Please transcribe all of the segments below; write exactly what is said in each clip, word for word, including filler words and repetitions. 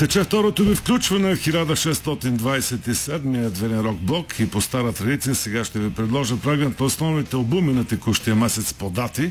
Тече второто ми включване в хиляда шестстотин двадесет и седми двенен рок блок и по стара традиция сега ще ви предложа преглед по основните албуми на текущия месец по дати.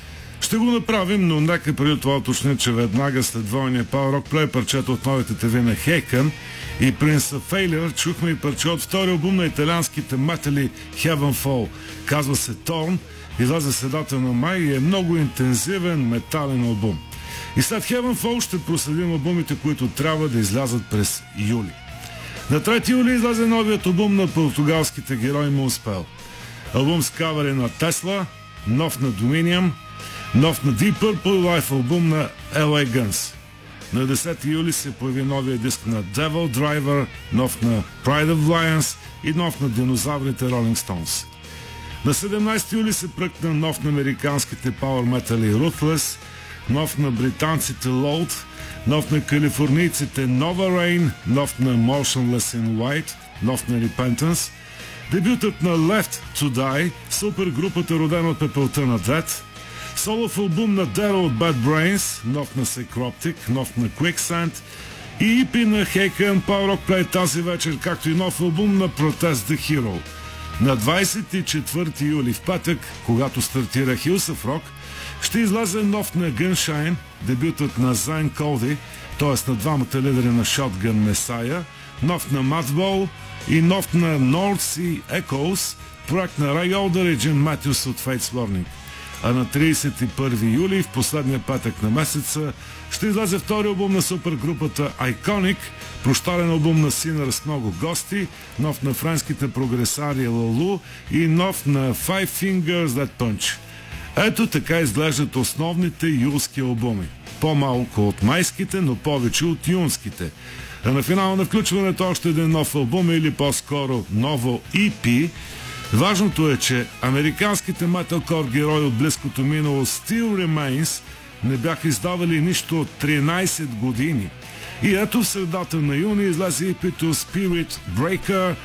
Ще го направим, но нека преди това уточня, че веднага след двойния Power Rock Play парчето от новите теви на Haken и Prince of Failure чухме и парче от втори албум на италианските метали Heavenfall. Казва се Torn, излезе средата на май и е много интензивен метален албум. И след Heavenfall ще проследим албумите, които трябва да излязат през юли. На трети юли излезе новият албум на португалските герои Moonspell. Албум с кавери на Tesla, нов на Dominion, нов на Deep Purple, лайф албум на ел ей Guns. На десети юли се появи новия диск на Devil Driver, нов на Pride of Lions и нов на динозаврите Rolling Stones. На седемнадесети юли се пръкна нов на американските Power Metal Ruthless, нов на британците Load, нов на калифорнийците Nova Rain, нов на Motionless in White, нов на Repentance, дебютът на Left to Die, супергрупата родена от пепелта на Dead, солов албум на Daryl от Bad Brains, нов на Necroptic, нов на Quicksand и и пи на Haken Power Rock Play тази вечер, както и нов албум на Protest the Hero. На двадесет и четвърти юли в петък, когато стартира Hills of Rock, ще излезе нов на Gunshine, дебютът на Zane Cody, т.е. на двамата лидери на Shotgun Messiah, нов на Madball и нов на North Sea Echoes, проект на Ray Alder и Jim Matthews от Fates Warning. А на тридесет и първи юли, в последния петък на месеца, ще излезе втори албум на супергрупата Iconic, прощален албум на Sinner с много гости, нов на френските прогресари Лалу и нов на Five Fingers Death Punch. Ето така изглеждат основните юлски албуми. По-малко от майските, но повече от юнските. А на финала на включването още един нов албум или по-скоро ново и пи. Важното е, че американските металкор герои от близкото минало Still Remains не бяха издавали нищо от тринадесет години. И ето в средата на юни излезе и пи-то Spirit Breaker,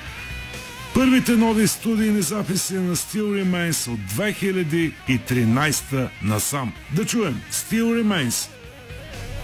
първите нови студийни записи на Still Remains от две хиляди и тринадесета насам. Да чуем Still Remains.